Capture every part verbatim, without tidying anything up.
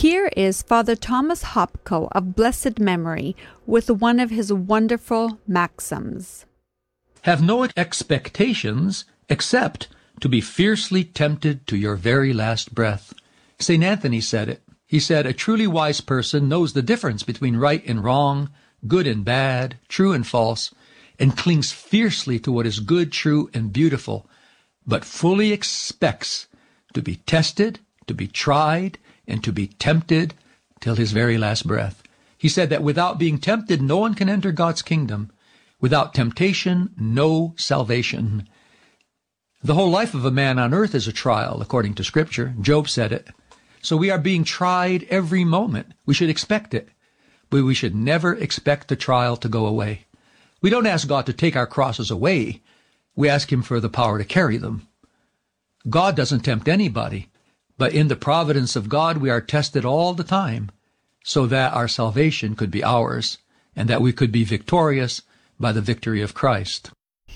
Here is Father Thomas Hopko of blessed memory with one of his wonderful maxims. Have no expectations except to be fiercely tempted to your very last breath. Saint Anthony said it. He said, a truly wise person knows the difference between right and wrong, good and bad, true and false, and clings fiercely to what is good, true, and beautiful, but fully expects to be tested, to be tried, and to be tempted till his very last breath. He said that without being tempted, no one can enter God's kingdom. Without temptation, no salvation. The whole life of a man on earth is a trial, according to Scripture. Job said it. So we are being tried every moment. We should expect it, but we should never expect the trial to go away. We don't ask God to take our crosses away. We ask Him for the power to carry them. God doesn't tempt anybody, but in the providence of God, we are tested all the time so that our salvation could be ours and that we could be victorious by the victory of Christ.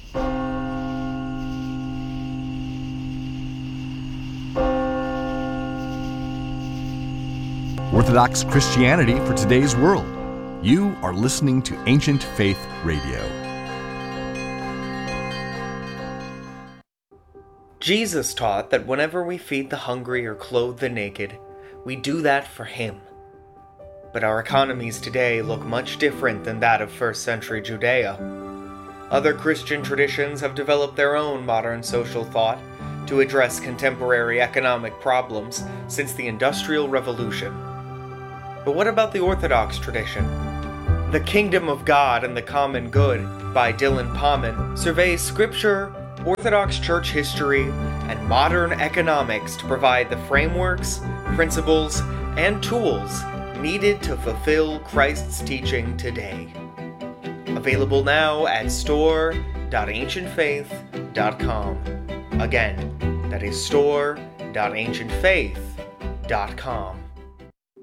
Orthodox Christianity for today's world. You are listening to Ancient Faith Radio. Jesus taught that whenever we feed the hungry or clothe the naked, we do that for Him. But our economies today look much different than that of first century Judea. Other Christian traditions have developed their own modern social thought to address contemporary economic problems since the Industrial Revolution. But what about the Orthodox tradition? The Kingdom of God and the Common Good by Dylan Pauman surveys Scripture, Orthodox Church history, and modern economics to provide the frameworks, principles, and tools needed to fulfill Christ's teaching today. Available now at store dot ancient faith dot com. Again, that is store dot ancient faith dot com.